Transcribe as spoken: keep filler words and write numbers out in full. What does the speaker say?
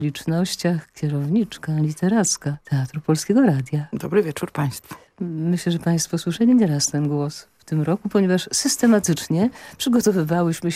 licznościach kierowniczka literacka Teatru Polskiego Radia. Dobry wieczór państwu. Myślę, że państwo słyszeli nieraz ten głos w tym roku, ponieważ systematycznie przygotowywałyśmy się